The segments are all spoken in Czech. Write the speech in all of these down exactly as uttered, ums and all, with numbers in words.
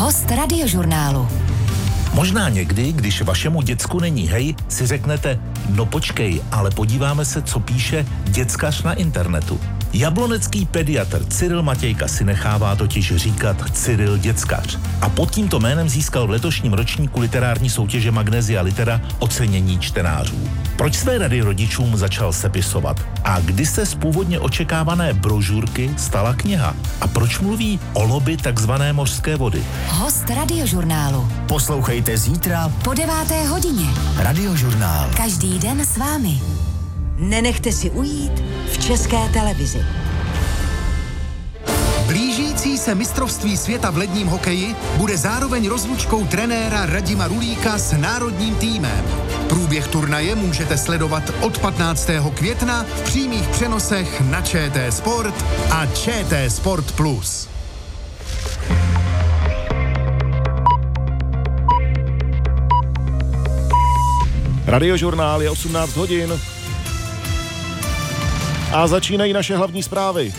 Host Radiožurnálu. Možná někdy, když vašemu děcku není hej, si řeknete, no počkej, ale podíváme se, co píše děckař na internetu. Jablonecký pediatr Cyril Matějka si nechává totiž říkat Cyril děckař. A pod tímto jménem získal v letošním ročníku literární soutěže Magnesia Litera ocenění čtenářů. Proč své rady rodičům začal sepisovat? A kdy se z původně očekávané brožurky stala kniha? A proč mluví o lobby takzvané mořské vody? Host Radiožurnálu. Poslouchejte zítra Po deváté hodině. Radiožurnál. Každý den s vámi. Nenechte si ujít v České televizi. Blížící se mistrovství světa v ledním hokeji bude zároveň rozlučkou trenéra Radima Rulíka s národním týmem. Průběh turnaje můžete sledovat od patnáctého května v přímých přenosech na ČT Sport a ČT Sport Plus. Radiožurnál je osmnáct hodin a začínají naše hlavní zprávy.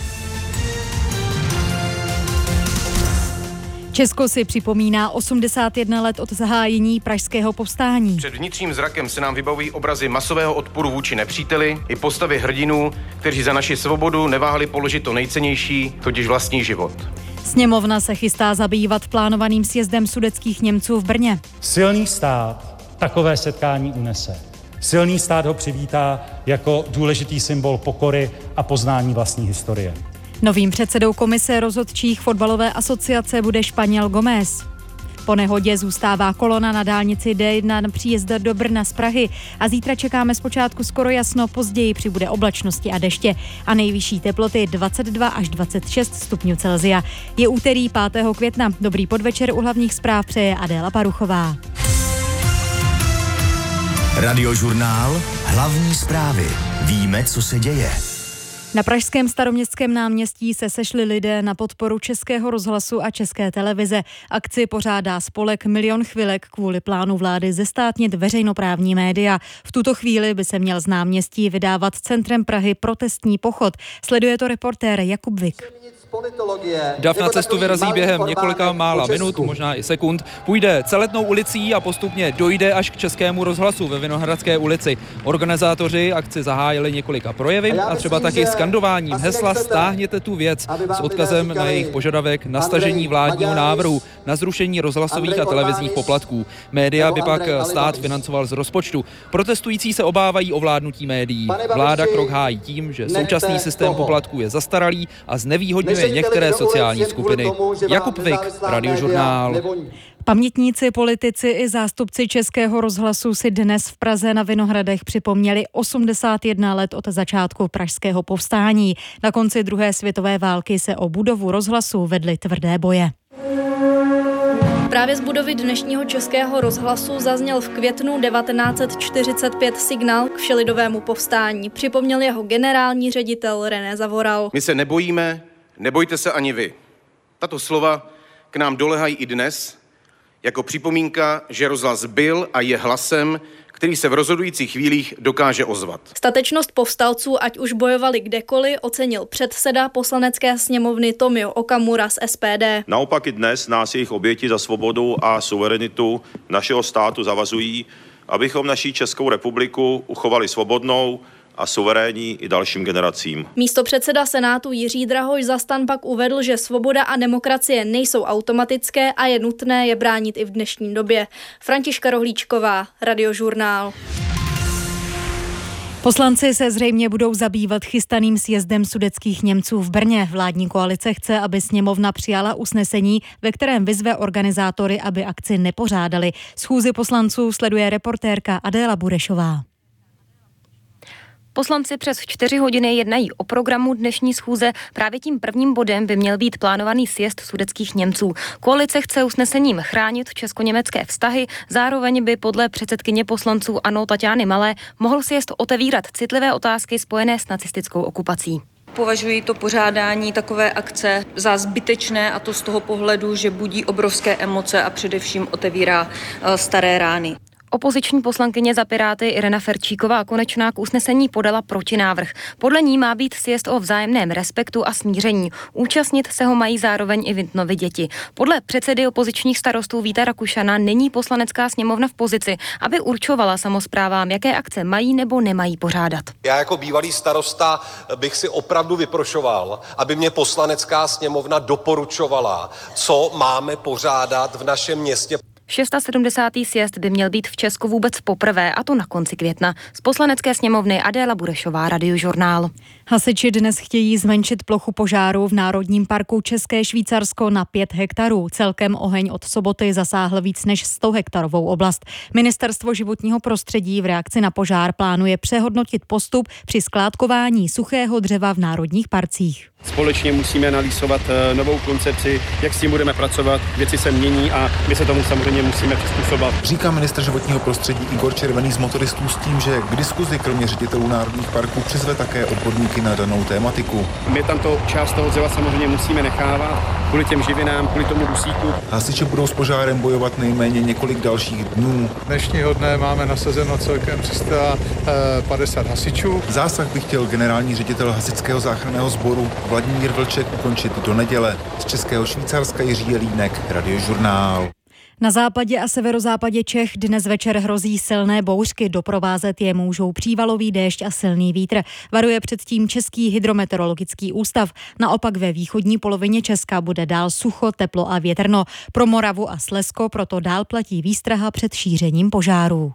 Česko si připomíná osmdesát jedna let od zahájení pražského povstání. Před vnitřním zrakem se nám vybavují obrazy masového odporu vůči nepříteli i postavy hrdinů, kteří za naši svobodu neváhali položit to nejcennější, totiž vlastní život. Sněmovna se chystá zabývat plánovaným sjezdem sudetských Němců v Brně. Silný stát takové setkání unese. Silný stát ho přivítá jako důležitý symbol pokory a poznání vlastní historie. Novým předsedou komise rozhodčích fotbalové asociace bude Španěl Gómez. Po nehodě zůstává kolona na dálnici D jedna na příjezd do Brna z Prahy a zítra čekáme zpočátku skoro jasno, později přibude oblačnosti a deště a nejvyšší teploty dvacet dva až dvacet šest stupňů Celsia. Je úterý pátého května. Dobrý podvečer, u hlavních zpráv přeje Adéla Paruchová. Radiožurnál. Hlavní zprávy. Víme, co se děje. Na pražském Staroměstském náměstí se sešli lidé na podporu Českého rozhlasu a České televize. Akci pořádá spolek Milion chvilek kvůli plánu vlády zestátnit veřejnoprávní média. V tuto chvíli by se měl z náměstí vydávat centrem Prahy protestní pochod. Sleduje to reportér Jakub Vik. Dav na cestu vyrazí během několika mála minut, možná i sekund. Půjde celetnou ulicí a postupně dojde až k Českému rozhlasu ve Vinohradské ulici. Organizátoři akci zahájili několika projevy a třeba taky skandováním hesla Stáhněte tu věc s odkazem na jejich požadavek na stažení vládního návrhu na zrušení rozhlasových a televizních poplatků. Média by pak stát financoval z rozpočtu. Protestující se obávají ovládnutí médií. Vláda krok hájí tím, že současný systém poplatků je zastaralý a znevýhodňuje některé sociální skupiny. Jakub Vik, Radiožurnál. Pamětníci, politici i zástupci Českého rozhlasu si dnes v Praze na Vinohradech připomněli osmdesát jedna let od začátku pražského povstání. Na konci druhé světové války se o budovu rozhlasu vedly tvrdé boje. Právě z budovy dnešního Českého rozhlasu zazněl v květnu devatenáct set čtyřicet pět signál k všelidovému povstání. Připomněl jeho generální ředitel René Zavoral. My se nebojíme, nebojte se ani vy. Tato slova k nám dolehají i dnes, jako připomínka, že rozhlas byl a je hlasem, který se v rozhodujících chvílích dokáže ozvat. Statečnost povstalců, ať už bojovali kdekoliv, ocenil předseda Poslanecké sněmovny Tomio Okamura z S P D. Naopak i dnes nás jejich oběti za svobodu a suverenitu našeho státu zavazují, abychom naší Českou republiku uchovali svobodnou a suverénní i dalším generacím. Místopředseda Senátu Jiří Drahoš za stan pak uvedl, že svoboda a demokracie nejsou automatické a je nutné je bránit i v dnešní době. Františka Rohlíčková, Radiožurnál. Poslanci se zřejmě budou zabývat chystaným sjezdem sudetských Němců v Brně. Vládní koalice chce, aby sněmovna přijala usnesení, ve kterém vyzve organizátory, aby akci nepořádali. Schůzi poslanců sleduje reportérka Adéla Burešová. Poslanci přes čtyři hodiny jednají o programu dnešní schůze. Právě tím prvním bodem by měl být plánovaný sjezd sudetských Němců. Koalice chce usnesením chránit česko-německé vztahy, zároveň by podle předsedkyně poslanců ANO Taťány Malé mohl sjezd otevírat citlivé otázky spojené s nacistickou okupací. Považuji to pořádání takové akce za zbytečné, a to z toho pohledu, že budí obrovské emoce a především otevírá staré rány. Opoziční poslankyně za Piráty Irena Ferčíková Konečná k usnesení podala protinávrh. Podle ní má být sjezd o vzájemném respektu a smíření. Účastnit se ho mají zároveň i Vintnovy děti. Podle předsedy opozičních starostů Víta Rakušana není poslanecká sněmovna v pozici, aby určovala samosprávám, jaké akce mají nebo nemají pořádat. Já jako bývalý starosta bych si opravdu vyprošoval, aby mě poslanecká sněmovna doporučovala, co máme pořádat v našem městě. sedmdesátý šestý sjezd by měl být v Česku vůbec poprvé, a to na konci května. Z poslanecké sněmovny Adéla Burešová, Radiožurnál. Hasiči dnes chtějí zmenšit plochu požáru v Národním parku České Švýcarsko na pět hektarů. Celkem oheň od soboty zasáhl víc než sto hektarovou oblast. Ministerstvo životního prostředí v reakci na požár plánuje přehodnotit postup při skládkování suchého dřeva v národních parcích. Společně musíme analyzovat novou koncepci, jak s tím budeme pracovat, věci se mění a my se tomu samozřejmě musíme přizpůsobovat. Říká ministr životního prostředí Igor Červený z motoristů s tím, že k diskuzi kromě ředitelů národních parků přizve také odborníky na danou tématiku. My tam to část toho dřeva samozřejmě musíme nechávat kvůli těm živinám, kvůli tomu dusíku. Hasiči budou s požárem bojovat nejméně několik dalších dnů. Dnešního dne máme nasazeno celkem tři sta padesát hasičů. Zásah by chtěl generální ředitel hasičského záchranného sboru Vladimír Vlček ukončit do neděle. Z Českého Švýcarska Jiří Jelínek, Radiožurnál. Na západě a severozápadě Čech dnes večer hrozí silné bouřky. Doprovázet je můžou přívalový déšť a silný vítr. Varuje předtím Český hydrometeorologický ústav. Naopak ve východní polovině Česka bude dál sucho, teplo a větrno. Pro Moravu a Slezsko proto dál platí výstraha před šířením požárů.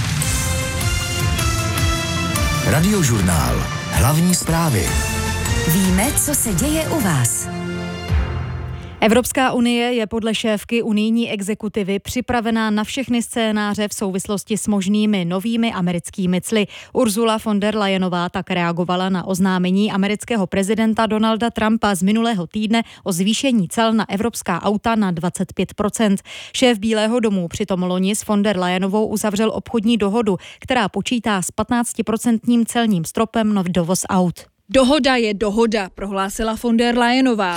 Radiožurnál. Hlavní zprávy. Víme, co se děje u vás. Evropská unie je podle šéfky unijní exekutivy připravená na všechny scénáře v souvislosti s možnými novými americkými cly. Ursula von der Leyenová tak reagovala na oznámení amerického prezidenta Donalda Trumpa z minulého týdne o zvýšení cel na evropská auta na dvacet pět procent. Šéf Bílého domu přitom loni s von der Leyenovou uzavřel obchodní dohodu, která počítá s patnáctiprocentním celním stropem na dovoz aut. Dohoda je dohoda, prohlásila von der Leyenová.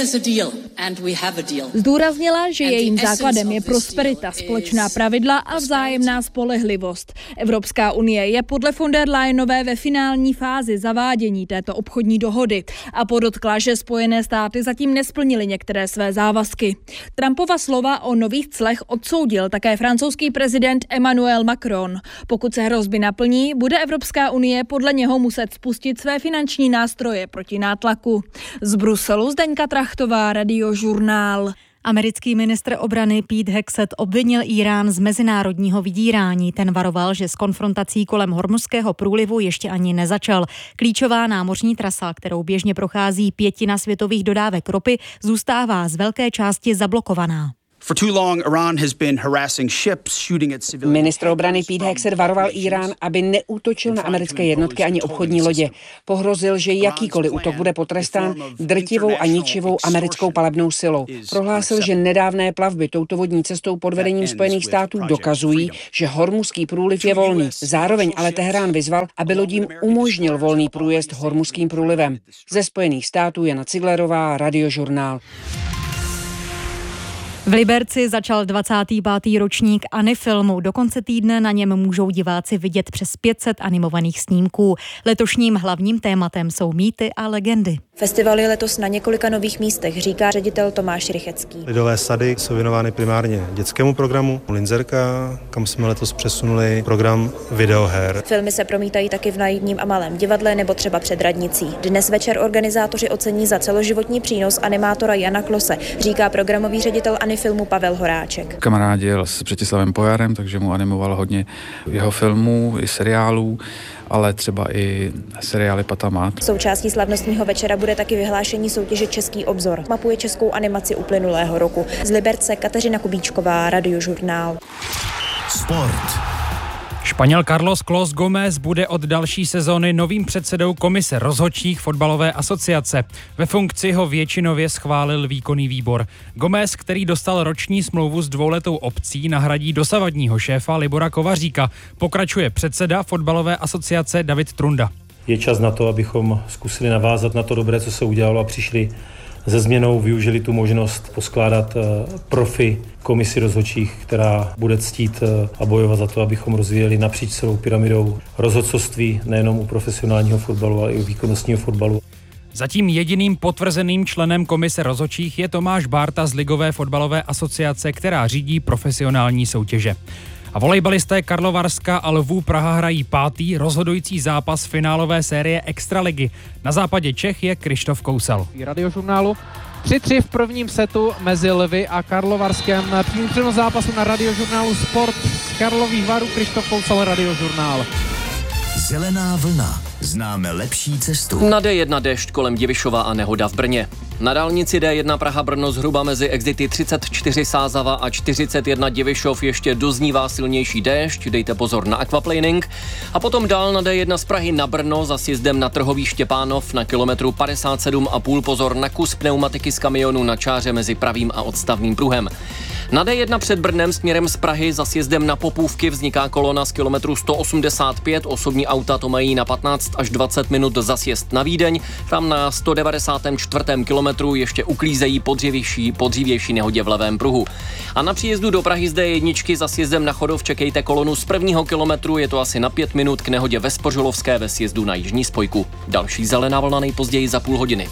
Zdůraznila, že jejím základem je prosperita, společná pravidla a vzájemná spolehlivost. Evropská unie je podle von der Leyenové ve finální fázi zavádění této obchodní dohody a podotkla, že Spojené státy zatím nesplnily některé své závazky. Trumpova slova o nových clech odsoudil také francouzský prezident Emmanuel Macron. Pokud se hrozby naplní, bude Evropská unie podle něho muset spustit své finanční nástroje proti nátlaku. Z Bruselu Zdeňka Trachtová, Radiožurnál. Americký ministr obrany Pete Hegseth obvinil Írán z mezinárodního vydírání. Ten varoval, že s konfrontací kolem Hormuzského průlivu ještě ani nezačal. Klíčová námořní trasa, kterou běžně prochází pětina světových dodávek ropy, zůstává z velké části zablokovaná. Ministr obrany Pete Hegseth varoval Írán, aby neútočil na americké jednotky ani obchodní lodě. Pohrozil, že jakýkoliv útok bude potrestán drtivou a ničivou americkou palebnou silou. Prohlásil, že nedávné plavby touto vodní cestou pod vedením Spojených států dokazují, že Hormuzský průliv je volný. Zároveň ale Teherán vyzval, aby lodím umožnil volný průjezd Hormuzským průlivem. Ze Spojených států Jana Ciglerová, Radiožurnál. V Liberci začal dvacátý pátý ročník Anifilmu. Do konce týdne na něm můžou diváci vidět přes pět set animovaných snímků. Letošním hlavním tématem jsou mýty a legendy. Festival je letos na několika nových místech, říká ředitel Tomáš Rychecký. Lidové sady jsou věnovány primárně dětskému programu Linzerka, kam jsme letos přesunuli program videoher. Filmy se promítají taky v Naivním a Malém divadle nebo třeba před radnicí. Dnes večer organizátoři ocení za celoživotní přínos animátora Jana Klose, říká programový ředitel Anifilmu Pavel Horáček. Kamarádil s Břetislavem Pojarem, takže mu animoval hodně jeho filmů i seriálů, ale třeba i seriály Patamat. Součástí slavnostního večera bude taky vyhlášení soutěže Český obzor. Mapuje českou animaci uplynulého roku. Z Liberce Kateřina Kubíčková, Radiožurnál. Sport. Španěl Carlos Clos Gómez bude od další sezóny novým předsedou komise rozhodčích fotbalové asociace. Ve funkci ho většinově schválil výkonný výbor. Gómez, který dostal roční smlouvu s dvouletou opcí, nahradí dosavadního šéfa Libora Kovaříka. Pokračuje předseda fotbalové asociace David Trunda. Je čas na to, abychom zkusili navázat na to dobré, co se udělalo, a přišli se změnou využili tu možnost poskládat profi komisi rozhodčích, která bude ctít a bojovat za to, abychom rozvíjeli napříč celou pyramidou rozhodcovství nejenom u profesionálního fotbalu, ale i u výkonnostního fotbalu. Zatím jediným potvrzeným členem komise rozhodčích je Tomáš Bárta z Ligové fotbalové asociace, která řídí profesionální soutěže. A volejbalisté Karlovarska a Lvů Praha hrají pátý rozhodující zápas finálové série Extraligy. Na západě Čech je Krištof Kousel. Radiožurnálu tři tři v prvním setu mezi Lvy a Karlovarskem. Přímý přenos zápasu na Radiožurnálu Sport z Karlových Varů. Krištof Kousel, Radiožurnál. Zelená vlna. Známe lepší cestu. Na D jedna déšť kolem Divišova a nehoda v Brně. Na dálnici D jedna Praha-Brno zhruba mezi exity třicet čtyři Sázava a čtyřicet jedna Divišov ještě doznívá silnější déšť, dejte pozor na aquaplaning. A potom dál na D jedna z Prahy na Brno za sjezdem na Trhový Štěpánov na kilometru padesát sedm a půl pozor na kus pneumatiky z kamionu na čáře mezi pravým a odstavným pruhem. Na D jedna před Brnem směrem z Prahy za sjezdem na Popůvky vzniká kolona z kilometru sto osmdesát pět, osobní auta to mají na patnáct až dvacet minut za sjezd na Vídeň, tam na sto devadesátém čtvrtém kilometru ještě uklízejí po dřívější, po dřívější nehodě v levém pruhu. A na příjezdu do Prahy z D jedna za sjezdem na Chodov čekejte kolonu z prvního kilometru, je to asi na pět minut k nehodě ve Spořilovské ve sjezdu na jižní spojku. Další zelená vlna nejpozději za půl hodiny.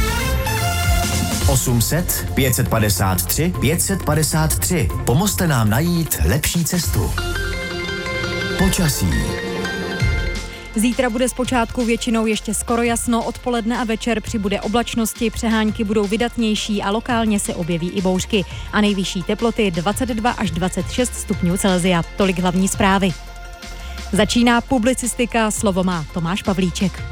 osm set, pět set padesát tři, pět set padesát tři. Pomozte nám najít lepší cestu. Počasí. Zítra bude zpočátku většinou ještě skoro jasno, odpoledne a večer přibude oblačnosti, přehánky budou vydatnější a lokálně se objeví i bouřky. A nejvyšší teploty dvacet dva až dvacet šest stupňů Celsia. Tolik hlavní zprávy. Začíná publicistika, slovo má Tomáš Pavlíček.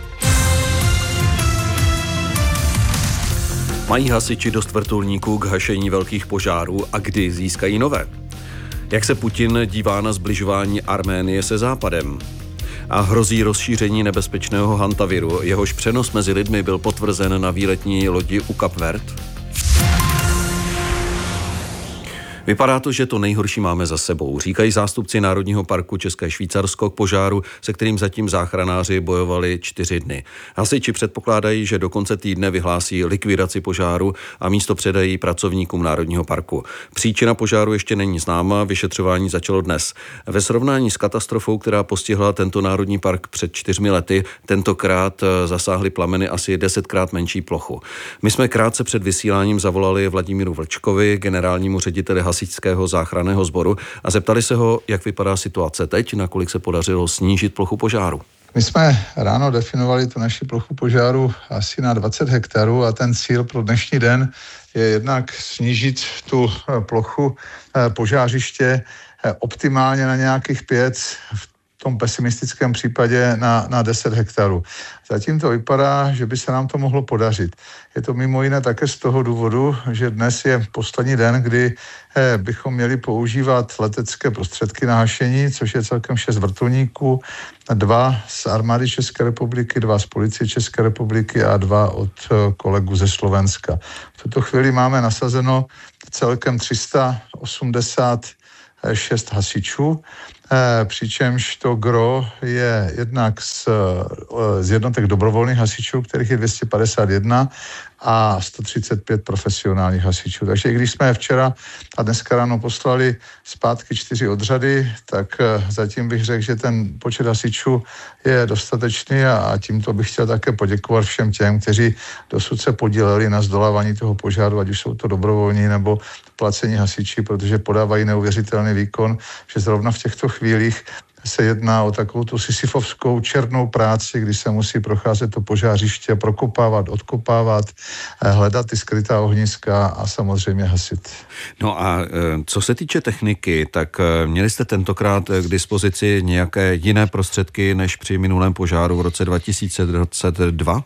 Mají hasiči dost vrtulníků k hašení velkých požárů a kdy získají nové? Jak se Putin dívá na zbližování Arménie se Západem? A hrozí rozšíření nebezpečného hantaviru, jehož přenos mezi lidmi byl potvrzen na výletní lodi u Kapverd? Vypadá to, že to nejhorší máme za sebou, říkají zástupci Národního parku České Švýcarsko k požáru, se kterým zatím záchranáři bojovali čtyři dny. Hasiči předpokládají, že do konce týdne vyhlásí likvidaci požáru a místo předají pracovníkům Národního parku. Příčina požáru ještě není známa, vyšetřování začalo dnes. Ve srovnání s katastrofou, která postihla tento národní park před čtyřmi lety, tentokrát zasáhly plameny asi desetkrát menší plochu. My jsme krátce před vysíláním zavolali Vladimíru Vlčkovi, generálnímu řediteli Hasičského záchranného sboru, a zeptali se ho, jak vypadá situace teď, nakolik se podařilo snížit plochu požáru. My jsme ráno definovali tu naši plochu požáru asi na dvacet hektarů a ten cíl pro dnešní den je jednak snížit tu plochu požářiště optimálně na nějakých pět, v tom pesimistickém případě na, na deset hektarů. Zatím to vypadá, že by se nám to mohlo podařit. Je to mimo jiné také z toho důvodu, že dnes je poslední den, kdy eh, bychom měli používat letecké prostředky na hašení, což je celkem šest vrtulníků, dva z armády České republiky, dva z policie České republiky a dva od eh, kolegů ze Slovenska. V tuto chvíli máme nasazeno celkem tři sta osmdesát šest hasičů, přičemž to gro je jednak z, z jednotek dobrovolných hasičů, kterých je dvě stě padesát jedna a sto třicet pět profesionálních hasičů. Takže i když jsme včera a dneska ráno poslali zpátky čtyři odřady, tak zatím bych řekl, že ten počet hasičů je dostatečný a tímto bych chtěl také poděkovat všem těm, kteří dosud se podíleli na zdolávání toho požáru, ať už jsou to dobrovolní nebo placení hasiči, protože podávají neuvěřitelný výkon, že zrovna v těchto chvílích se jedná o takovou tu sisyfovskou černou práci, kdy se musí procházet to požářiště, prokopávat, odkopávat, hledat ty skrytá ohniska a samozřejmě hasit. No a co se týče techniky, tak měli jste tentokrát k dispozici nějaké jiné prostředky než při minulém požáru v roce dva tisíce dvacet dva?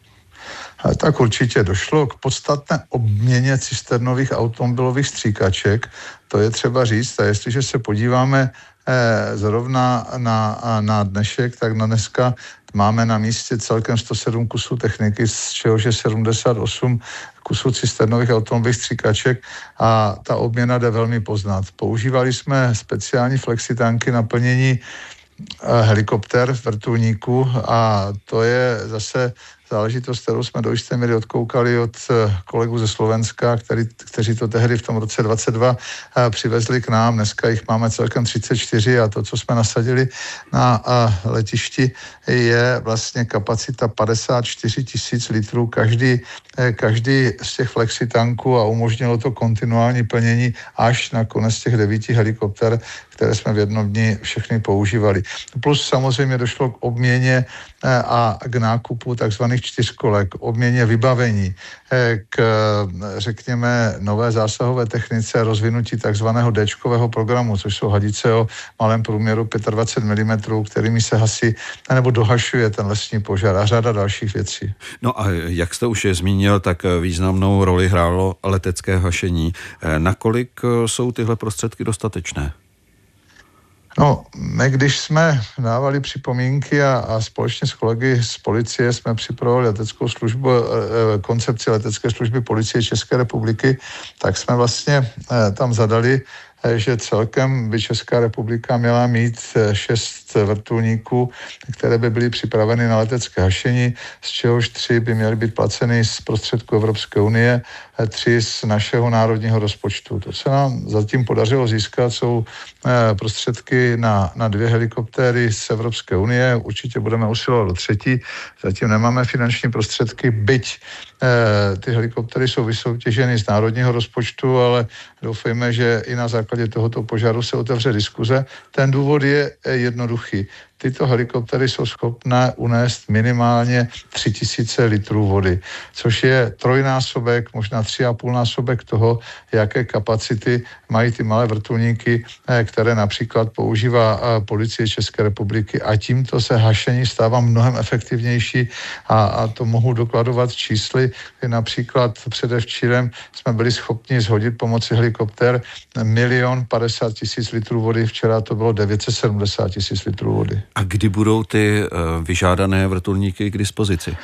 Tak určitě došlo k podstatné obměně cisternových automobilových stříkaček. To je třeba říct. A jestliže se podíváme eh, zrovna na, na dnešek, tak na dneska máme na místě celkem sto sedm kusů techniky, z čehož je sedmdesát osm kusů cisternových automobilových stříkaček a ta obměna jde velmi poznat. Používali jsme speciální flexitanky na plnění helikopter vrtulníku a to je zase záležitost, kterou jsme do jisté míry odkoukali od kolegů ze Slovenska, který, kteří to tehdy v tom roce dvacet dva přivezli k nám. Dneska jich máme celkem třicet čtyři a to, co jsme nasadili na letišti, je vlastně kapacita padesát čtyři tisíc litrů každý, každý z těch flexitanků a umožnilo to kontinuální plnění až na konec těch devíti helikopter, které jsme v jednom dni všechny používali. Plus samozřejmě došlo k obměně a k nákupu takzvaných čtyřkolek, k obměně vybavení, k, řekněme, nové zásahové technice, rozvinutí takzvaného D-čkového programu, což jsou hadice o malém průměru dvacet pět milimetrů, kterými se hasí nebo dohašuje ten lesní požár a řada dalších věcí. No a jak jste už je zmínil, tak významnou roli hrálo letecké hašení. Nakolik jsou tyhle prostředky dostatečné? No, my když jsme dávali připomínky a, a společně s kolegy z policie jsme připravovali leteckou službu, koncepci letecké služby policie České republiky, tak jsme vlastně tam zadali, že celkem by Česká republika měla mít šest vrtulníků, které by byly připraveny na letecké hašení, z čehož tři by měly být placeny z prostředků Evropské unie, tři z našeho národního rozpočtu. To se nám zatím podařilo získat, jsou prostředky na, na dvě helikoptéry z Evropské unie, určitě budeme usilovat do třetí, zatím nemáme finanční prostředky, byť ty helikoptéry jsou vysoutěženy z národního rozpočtu, ale doufejme, že i na základě tohoto požáru se otevře diskuze. Ten důvod je jednoduchý. Tyto helikoptery jsou schopné unést minimálně tři tisíce litrů vody, což je trojnásobek, možná tři a půl násobek toho, jaké kapacity mají ty malé vrtulníky, které například používá policie České republiky a tímto se hašení stává mnohem efektivnější a, a to mohu dokladovat čísly, kdy například předevčírem jsme byli schopni zhodit pomocí helikoptér milion padesát tisíc litrů vody, včera to bylo devět set sedmdesát tisíc litrů vody. A kdy budou ty uh, vyžádané vrtulníky k dispozici?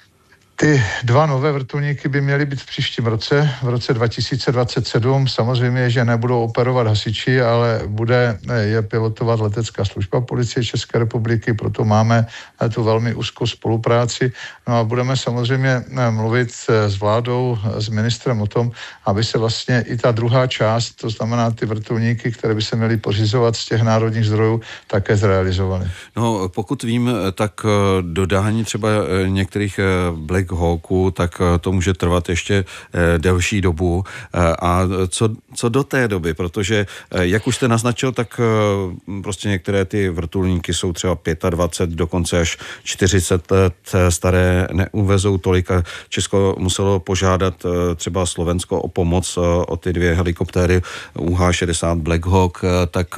Ty dva nové vrtulníky by měly být v příštím roce, v roce dva tisíce dvacet sedm. Samozřejmě, že nebudou operovat hasiči, ale bude je pilotovat letecká služba policie České republiky, proto máme tu velmi úzkou spolupráci. No a budeme samozřejmě mluvit s vládou, s ministrem o tom, aby se vlastně i ta druhá část, to znamená ty vrtulníky, které by se měly pořizovat z těch národních zdrojů, také zrealizovaly. No, pokud vím, tak dodání třeba některých Black Hawků, tak to může trvat ještě delší dobu. A co, co do té doby, protože jak už jste naznačil, tak prostě některé ty vrtulníky jsou třeba dvacet pět, dokonce až čtyřicet let staré, neuvezou tolik a Česko muselo požádat třeba Slovensko o pomoc o ty dvě helikoptéry U H šedesát Black Hawk, tak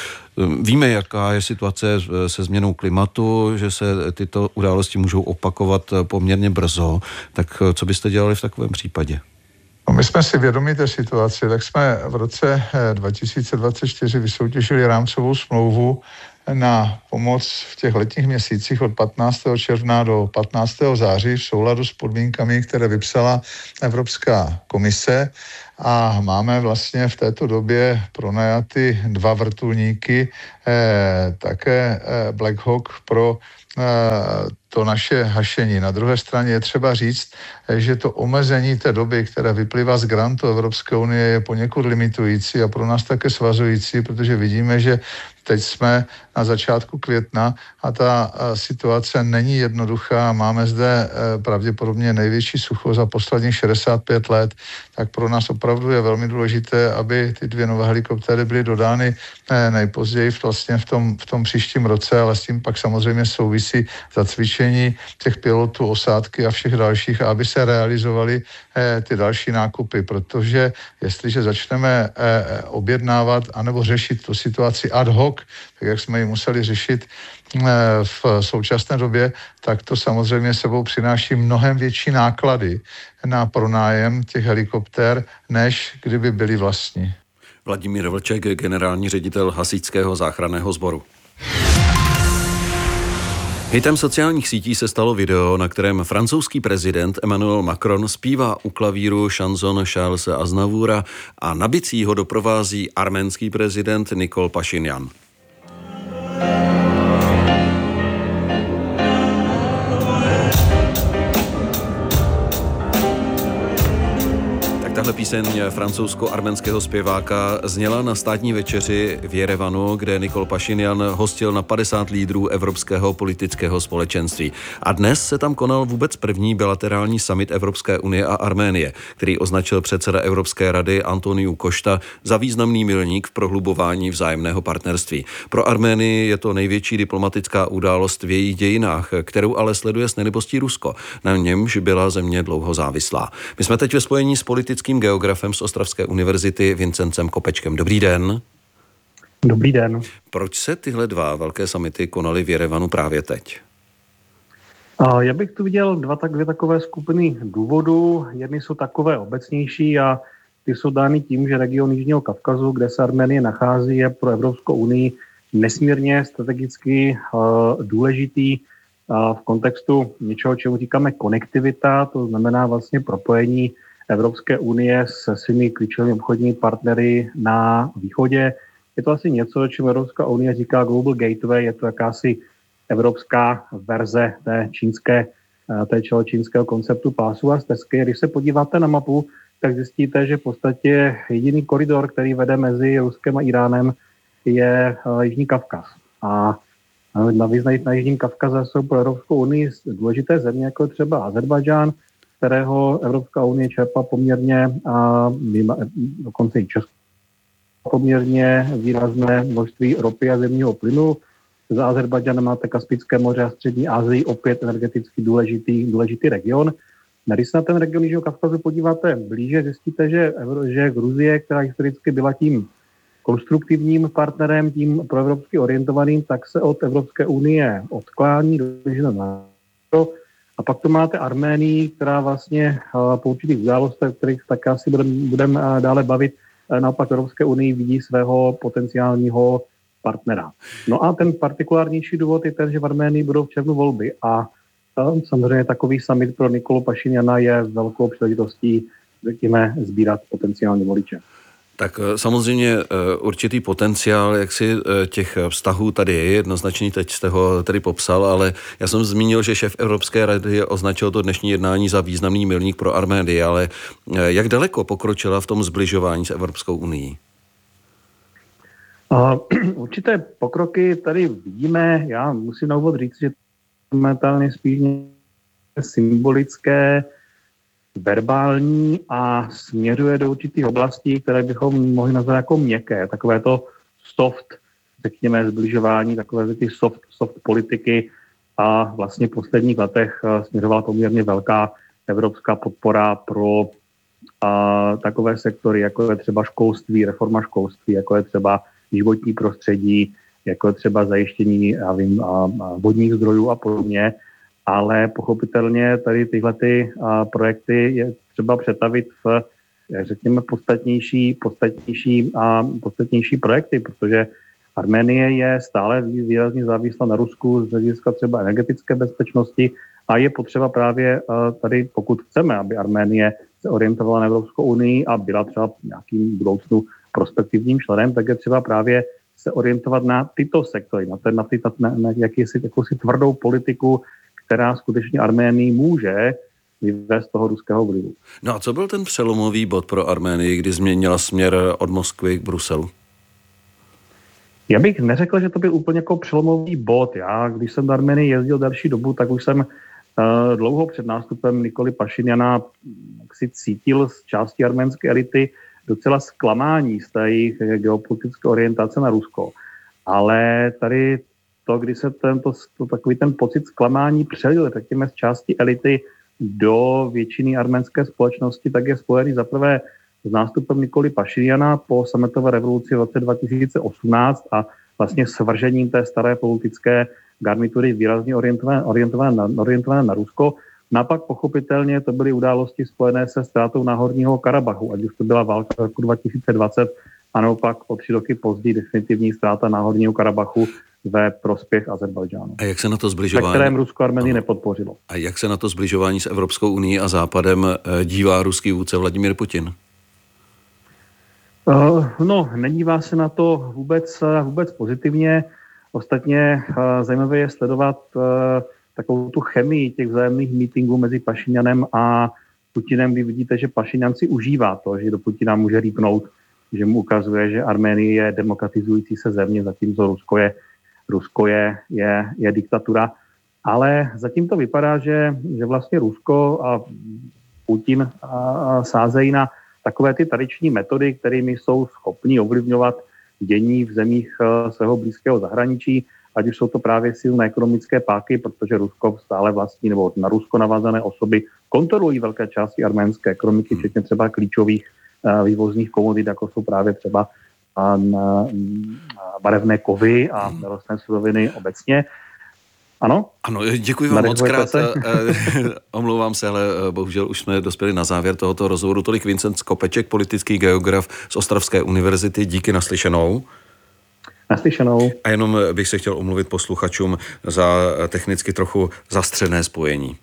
víme, jaká je situace se změnou klimatu, že se tyto události můžou opakovat poměrně brzo. Tak co byste dělali v takovém případě? No, my jsme si vědomi té situace, tak jsme v roce dva tisíce dvacet čtyři vysoutěžili rámcovou smlouvu na pomoc v těch letních měsících od patnáctého června do patnáctého září v souladu s podmínkami, které vypsala Evropská komise. A máme vlastně v této době pronajaty dva vrtulníky, eh, také eh, Black Hawk pro eh, to naše hašení. Na druhé straně je třeba říct, že to omezení té doby, které vyplývá z grantu Evropské unie, je poněkud limitující a pro nás také svazující, protože vidíme, že teď jsme na začátku května a ta situace není jednoduchá. Máme zde pravděpodobně největší sucho za posledních šedesát pět let, tak pro nás opravdu je velmi důležité, aby ty dvě nové helikoptéry byly dodány nejpozději vlastně v tom, v tom příštím roce, ale s tím pak samozřejmě souvisí zacvičení těch pilotů, osádky a všech dalších, aby se realizovaly ty další nákupy, protože jestliže začneme objednávat anebo řešit tu situaci ad hoc, tak jak jsme ji museli řešit v současné době, tak to samozřejmě sebou přináší mnohem větší náklady na pronájem těch helikoptér, než kdyby byly vlastní. Vladimír Vlček, generální ředitel Hasičského záchranného sboru. Hitem sociálních sítí se stalo video, na kterém francouzský prezident Emmanuel Macron zpívá u klavíru šanson Charlese Aznavoura a na bicí ho doprovází arménský prezident Nikol Pašinjan. píseň francouzsko-arménského zpěváka zněla na státní večeři v Jerevanu, kde Nikol Pašinjan hostil na padesát lídrů Evropského politického společenství. A dnes se tam konal vůbec první bilaterální summit Evropské unie a Arménie, který označil předseda Evropské rady Antoniu Košta za významný milník v prohlubování vzájemného partnerství. Pro Arménii je to největší diplomatická událost v jejich dějinách, kterou ale sleduje s nelibostí Rusko. Na němž byla země dlouho závislá. My jsme teď ve spojení s politickým geografem z Ostravské univerzity Vincencem Kopečkem. Dobrý den. Dobrý den. Proč se tyhle dva velké summity konaly v Jerevanu právě teď? Já bych tu viděl dva, tak, dvě takové skupiny důvodů. Jedny jsou takové obecnější a ty jsou dány tím, že region Jižního Kavkazu, kde se Arménie nachází, je pro Evropskou unii nesmírně strategicky uh, důležitý uh, v kontextu něčeho, čemu říkáme konektivita, to znamená vlastně propojení Evropské unie se svými klíčovými obchodními partnery na východě. Je to asi něco, čemu Evropská unie říká Global Gateway, je to jakási evropská verze té čínské, té čínského konceptu pásu a stezky. Když se podíváte na mapu, tak zjistíte, že v podstatě jediný koridor, který vede mezi Ruskem a Iránem, je Jižní Kavkaz. A navíc na Jižním Kavkaze jsou pro Evropskou unii důležité země, jako třeba Azerbajdžán, kterého Evropská unie čerpá poměrně, a dokonce i Česko, poměrně výrazné množství ropy a zemního plynu. Za Azerbajdžanem máte Kaspické moře a Střední Asii, opět energeticky důležitý, důležitý region. Když se na ten region Jižního Kavkazu podíváte blíže, zjistíte, že, že Gruzie, která historicky byla tím konstruktivním partnerem, tím proevropsky orientovaným, tak se od Evropské unie odklání do NATO. A pak tu máte Arménii, která vlastně po určitých událostech, kterých tak asi budeme budem dále bavit, naopak Evropské unii vidí svého potenciálního partnera. No a ten partikulárnější důvod je ten, že v Arménii budou v červnu volby a samozřejmě takový summit pro Nikolu Pašinjana je velkou příležitostí, řekněme, sbírat potenciální voliče. Tak samozřejmě určitý potenciál, jak si těch vztahů tady je jednoznačný, teď jste ho tady popsal, ale já jsem zmínil, že šéf Evropské rady označil to dnešní jednání za významný milník pro Arménii, ale jak daleko pokročila v tom zbližování s Evropskou unií? Uh, určité pokroky tady vidíme, já musím na úvod říct, že momentálně spíš symbolické, verbální a směřuje do určitých oblastí, které bychom mohli nazvat jako měkké, takové to soft, řekněme, zbližování, takové ty soft, soft politiky a vlastně v posledních letech směřovala poměrně velká evropská podpora pro a, takové sektory, jako je třeba školství, reforma školství, jako je třeba životní prostředí, jako je třeba zajištění já vím, a, a vodních zdrojů a podobně. Ale pochopitelně tady tyhle ty, a, projekty je třeba přetavit v, řekněme, podstatnější, podstatnější, a, podstatnější projekty, protože Arménie je stále výrazně závislá na Rusku z hlediska třeba energetické bezpečnosti a je potřeba právě a, tady, pokud chceme, aby Arménie se orientovala na Evropskou unii a byla třeba nějakým budoucnu prospektivním členem, tak je třeba právě se orientovat na tyto sektory, na, ten, na, ty, na, na jakýsi, jakousi tvrdou politiku, která skutečně Arménii může vyvést toho ruského vlivu. No a co byl ten přelomový bod pro Arménii, kdy změnila směr od Moskvy k Bruselu? Já bych neřekl, že to byl úplně jako přelomový bod. Já, když jsem do Arménie jezdil delší dobu, tak už jsem uh, dlouho před nástupem Nikoly Pašinjana si cítil z části arménské elity docela zklamání z té jejich geopolitické orientace na Rusko. Ale tady to, kdy se tento, to, takový ten pocit zklamání přelil, řekněme, z části elity do většiny arménské společnosti, tak je spojený zaprvé s nástupem Nikoly Pašinjana po sametové revoluci v roce dva tisíce osmnáct a vlastně svržením té staré politické garnitury výrazně orientované, orientované, na, orientované na Rusko. Napak pochopitelně to byly události spojené se ztrátou Náhorního Karabachu, ať už to byla válka roku dva tisíce dvacet a naopak o tři roky později definitivní ztráta Náhorního Karabachu ve prospěch Azerbajdžánu. A jak se na to zbližování... Na kterém Rusko Armenii nepodpořilo. A jak se na to zbližování s Evropskou unií a Západem dívá ruský vůdce Vladimír Putin? Uh, no, nedívá se na to vůbec, vůbec pozitivně. Ostatně uh, zajímavé je sledovat uh, takovou tu chemii těch vzájemných meetingů mezi Pašinjanem a Putinem, kdy vidíte, že Pašinjan si užívá to, že do Putina může rýpnout, že mu ukazuje, že Arménie je demokratizující se země, zatímco Rusko je, Rusko je, je, je diktatura. Ale zatím to vypadá, že, že vlastně Rusko a Putin a, a sázejí na takové ty tradiční metody, kterými jsou schopni ovlivňovat dění v zemích svého blízkého zahraničí, ať už jsou to právě silné ekonomické páky, protože Rusko stále vlastní, nebo na Rusko navázané osoby kontrolují velké části arménské ekonomiky, včetně třeba klíčových vývozních komodit, jako jsou právě třeba barevné kovy a nerostné suroviny obecně. Ano? Ano, děkuji vám moc krát. Omlouvám se, ale bohužel už jsme dospěli na závěr tohoto rozhovoru. Tolik Vincent Skopeček, politický geograf z Ostravské univerzity. Díky, naslyšenou. Naslyšenou. A jenom bych se chtěl omluvit posluchačům za technicky trochu zastřené spojení.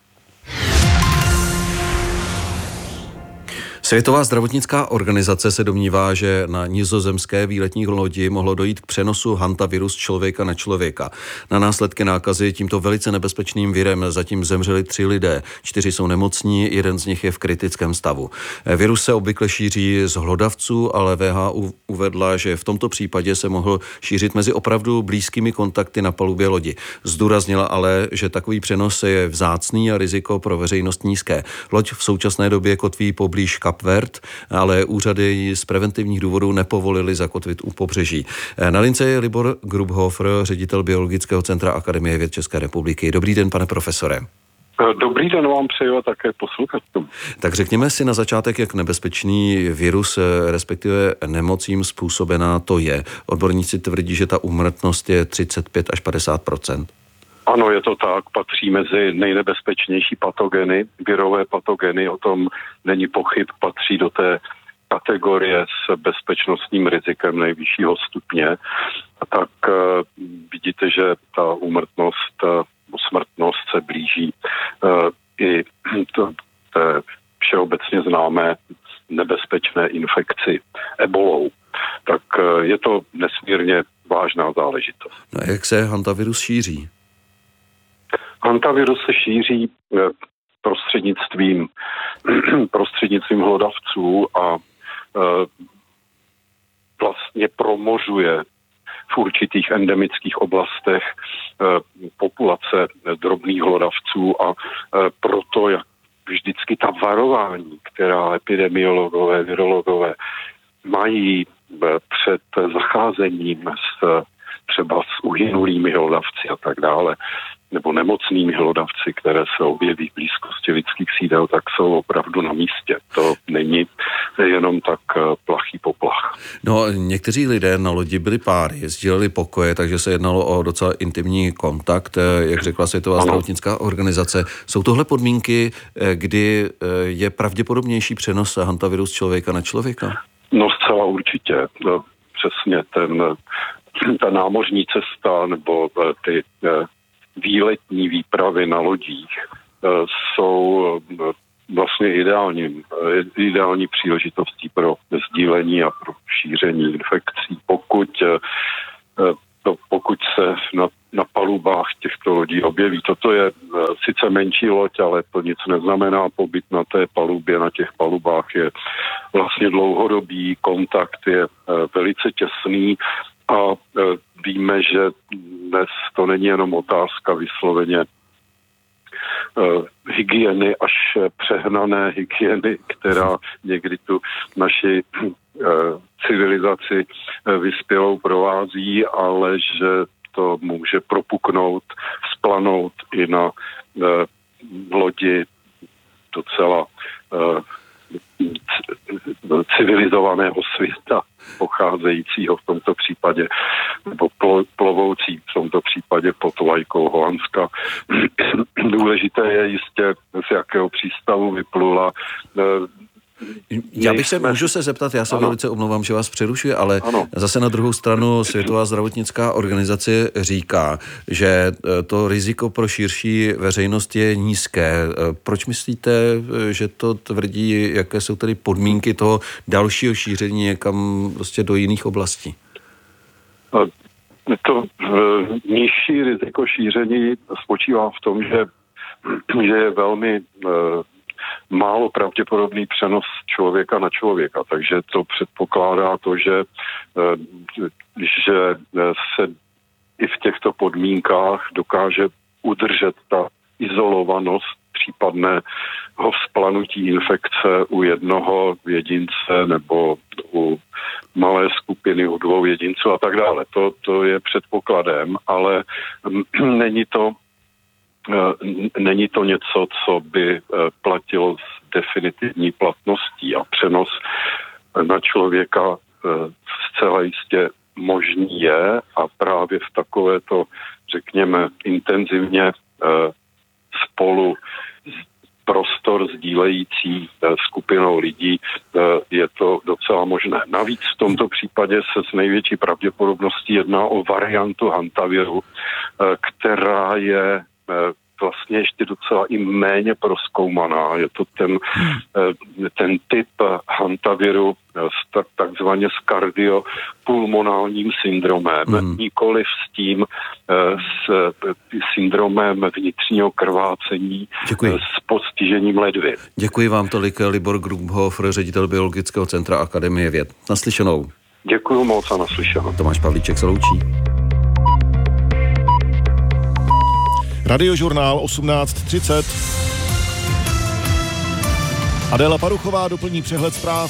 Světová zdravotnická organizace se domnívá, že na nizozemské výletní lodi mohlo dojít k přenosu hantavirus člověka na člověka. Na následky nákazy tímto velice nebezpečným virem zatím zemřeli tři lidé. Čtyři jsou nemocní, jeden z nich je v kritickém stavu. Virus se obvykle šíří z hlodavců, ale V H U uvedla, že v tomto případě se mohl šířit mezi opravdu blízkými kontakty na palubě lodi. Zdůraznila ale, že takový přenos je vzácný a riziko pro veřejnost nízké. Loď v současné době kotví poblíž Kapverd, ale úřady ji z preventivních důvodů nepovolili zakotvit u pobřeží. Na lince je Libor Grubhofer, ředitel Biologického centra Akademie věd České republiky. Dobrý den, pane profesore. Dobrý den vám přeju a také posluchačům. Tak řekněme si na začátek, jak nebezpečný virus, respektive nemocím způsobená to je. Odborníci tvrdí, že ta úmrtnost je třicet pět až padesát procent. Ano, je to tak, patří mezi nejnebezpečnější patogeny, virové patogeny, o tom není pochyb, patří do té kategorie s bezpečnostním rizikem nejvyššího stupně. A tak uh, vidíte, že ta úmrtnost, uh, smrtnost se blíží uh, i to, té všeobecně známé nebezpečné infekci ebolou. Tak uh, je to nesmírně vážná záležitost. No a jak se hantavirus šíří? Hantavirus se šíří prostřednictvím, prostřednictvím hlodavců a e, vlastně promořuje v určitých endemických oblastech e, populace drobných hlodavců a e, proto, jak vždycky ta varování, která epidemiologové, virologové mají e, před zacházením s třeba s uhynulými hlodavci a tak dále, nebo nemocnými hlodavci, které se objeví v blízkosti lidských sídel, tak jsou opravdu na místě. To není jenom tak plachý poplach. No, někteří lidé na lodi byli páry, sdíleli pokoje, takže se jednalo o docela intimní kontakt, jak řekla Světová ano. zdravotnická organizace. Jsou tohle podmínky, kdy je pravděpodobnější přenos hantavirus člověka na člověka? No, zcela určitě. No, přesně ten, ta námořní cesta nebo ty výletní výpravy na lodích jsou vlastně ideální, ideální příležitostí pro sdílení a pro šíření infekcí. Pokud, pokud se na, na palubách těchto lodí objeví, toto je sice menší loď, ale to nic neznamená, pobyt na té palubě, na těch palubách je vlastně dlouhodobý, kontakt je velice těsný. A e, víme, že dnes to není jenom otázka vysloveně e, hygieny, až přehnané hygieny, která někdy tu naši e, civilizaci e, vyspělou provází, ale že to může propuknout, splanout i na e, lodi docela e, civilizovaného světa, pocházejícího v tomto případě, nebo plovoucí v tomto případě pod vlajkou Holandska. Důležité je jistě, z jakého přístavu vyplula. Já bych se, můžu se zeptat, já se ano. velice omlouvám, že vás přerušuji, ale ano. zase na druhou stranu Světová zdravotnická organizace říká, že to riziko pro širší veřejnost je nízké. Proč myslíte, že to tvrdí, jaké jsou tedy podmínky toho dalšího šíření někam prostě do jiných oblastí? To nižší riziko šíření spočívá v tom, že, že je velmi málo pravděpodobný přenos člověka na člověka, takže to předpokládá to, že, že se i v těchto podmínkách dokáže udržet ta izolovanost případného vzplanutí infekce u jednoho jedince nebo u malé skupiny, u dvou jedinců a tak dále. To, to je předpokladem, ale není to, není to něco, co by platilo s definitivní platností a přenos na člověka zcela jistě možný je a právě v takovéto, řekněme, intenzivně spolu prostor sdílející skupinou lidí je to docela možné. Navíc v tomto případě se s největší pravděpodobností jedná o variantu hantaviru, která je vlastně ještě docela i méně prozkoumaná. Je to ten, ten typ hantaviru s takzvaně s kardiopulmonálním syndromem, hmm. nikoliv s tím s syndromem vnitřního krvácení. Děkuji. S postižením ledvin. Děkuji vám tolik, Libor Grubhofer, ředitel Biologického centra Akademie věd. Naslyšenou. Děkuji moc a naslyšenou. Tomáš Pavlíček se loučí. Radiožurnál osmnáct třicet. Adéla Paruchová doplní přehled zpráv.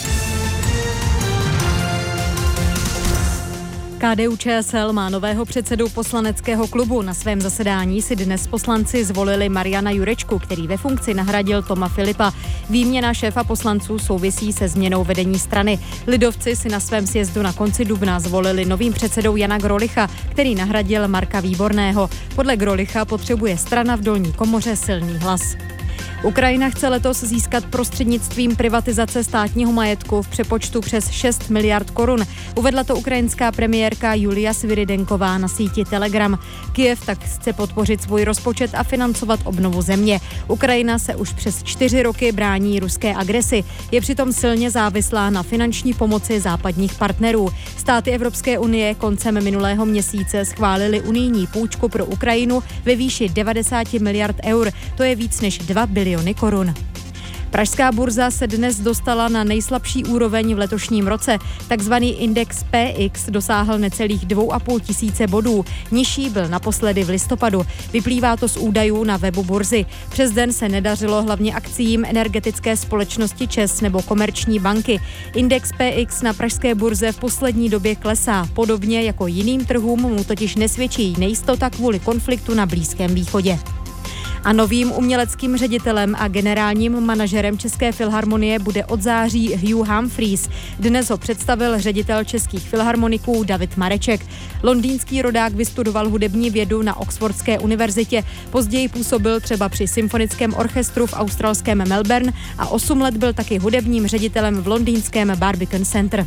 K D U Č S L má nového předsedu poslaneckého klubu. Na svém zasedání si dnes poslanci zvolili Mariana Jurečku, který ve funkci nahradil Toma Filipa. Výměna šéfa poslanců souvisí se změnou vedení strany. Lidovci si na svém sjezdu na konci dubna zvolili novým předsedou Jana Grolicha, který nahradil Marka Výborného. Podle Grolicha potřebuje strana v dolní komoře silný hlas. Ukrajina chce letos získat prostřednictvím privatizace státního majetku v přepočtu přes šest miliard korun. Uvedla to ukrajinská premiérka Julia Sviridenková na síti Telegram. Kyjev tak chce podpořit svůj rozpočet a financovat obnovu země. Ukrajina se už přes čtyři roky brání ruské agresi. Je přitom silně závislá na finanční pomoci západních partnerů. Státy Evropské unie koncem minulého měsíce schválili unijní půjčku pro Ukrajinu ve výši devadesát miliard eur. To je víc než dva biliony korun. Pražská burza se dnes dostala na nejslabší úroveň v letošním roce. Takzvaný index P X dosáhl necelých dvou a půl tisíce bodů. Nižší byl naposledy v listopadu. Vyplývá to z údajů na webu burzy. Přes den se nedařilo hlavně akciím energetické společnosti ČEZ nebo Komerční banky. Index P X na pražské burze v poslední době klesá. Podobně jako jiným trhům mu totiž nesvědčí nejistota kvůli konfliktu na Blízkém východě. A novým uměleckým ředitelem a generálním manažerem České filharmonie bude od září Hugh Humphreys. Dnes ho představil ředitel Českých filharmoniků David Mareček. Londýnský rodák vystudoval hudební vědu na Oxfordské univerzitě. Později působil třeba při symfonickém orchestru v australském Melbourne a osm let byl taky hudebním ředitelem v londýnském Barbican Center.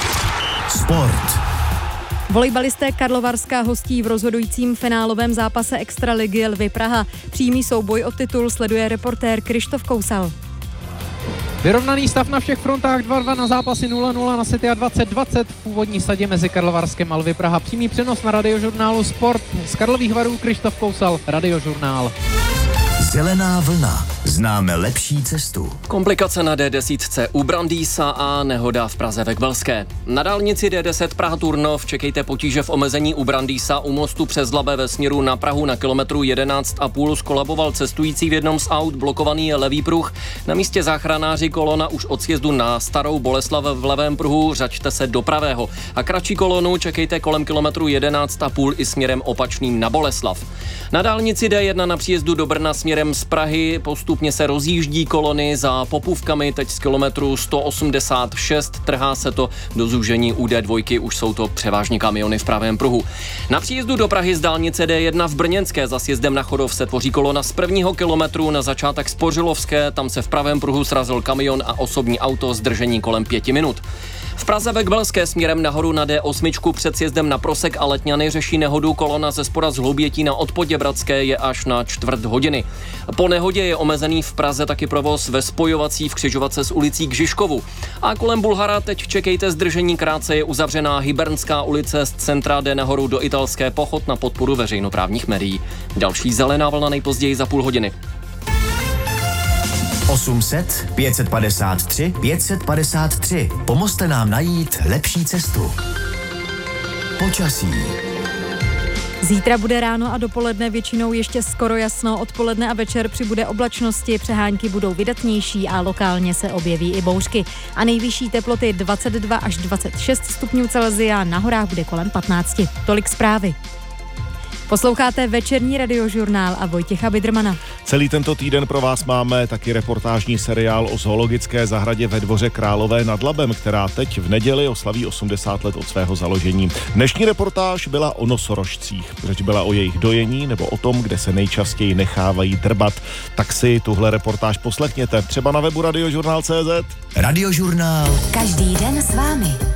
Sport. Volejbalisté Karlovarska hostí v rozhodujícím finálovém zápase Extraligy Lvy Praha. Přímý souboj o titul sleduje reportér Krištof Kousal. Vyrovnaný stav na všech frontách, dva dva na zápasy, nula nula na sety a dvacet dvacet v původní sadě mezi Karlovarskem a Lvy Praha. Přímý přenos na Radiožurnálu Sport. Z Karlových Varů Krištof Kousal, Radiožurnál. Zelená vlna. Známe lepší cestu. Komplikace na D deset u Brandýsa a nehoda v Praze ve Kvelské. Na dálnici D deset Praha-Turnov čekejte potíže v omezení u Brandýsa. U mostu přes Labe ve směru na Prahu na kilometru jedenáct a půl skolaboval cestující v jednom z aut, blokovaný je levý pruh. Na místě záchranáři, kolona už od sjezdu na Starou Boleslav v levém pruhu, řaďte se do pravého. A kratší kolonu čekejte kolem kilometru jedenáct a půl i směrem opačným na Boleslav. Na dálnici D jedna na příjezdu do Brna směrem z Prahy postupně se rozjíždí kolony za Popůvkami, teď z kilometru sto osmdesát šest, trhá se to do zúžení u D dva, už jsou to převážně kamiony v pravém pruhu. Na příjezdu do Prahy z dálnice D jedna v Brněnské za sjezdem na Chodov se tvoří kolona z prvního kilometru na začátek Spořilovské, tam se v pravém pruhu srazil kamion a osobní auto, zdržení kolem pěti minut. V Praze ve Kvelské směrem nahoru na D osm před sjezdem na Prosek a Letňany řeší nehodu, kolona ze spoda z Hloubětína od Poděbradské je až na čtvrt hodiny. Po nehodě je omezený v Praze taky provoz ve spojovací v křižovatce s ulicí k Žižkovu. A kolem Bulhara teď čekejte zdržení, krátce je uzavřená Hybernská ulice z centra D nahoru do Italské, pochod na podporu veřejnoprávních médií. Další zelená vlna nejpozději za půl hodiny. osm set pět padesát tři pět padesát tři. Pomozte nám najít lepší cestu. Počasí. Zítra bude ráno a dopoledne většinou ještě skoro jasno, odpoledne a večer přibude oblačnosti, přehánky budou vydatnější a lokálně se objeví i bouřky. A nejvyšší teploty dvacet dva až dvacet šest stupňů Celsia, na horách bude kolem patnáct. Tolik zprávy. Posloucháte večerní radiožurnál a Vojtěcha Bidrmana. Celý tento týden pro vás máme taky reportážní seriál o zoologické zahradě ve Dvoře Králové nad Labem, která teď v neděli oslaví osmdesát let od svého založení. Dnešní reportáž byla o nosorožcích. Řeč byla o jejich dojení nebo o tom, kde se nejčastěji nechávají drbat. Tak si tuhle reportáž poslechněte třeba na webu radiožurnál tečka cé zet. Radiožurnál. Každý den s vámi.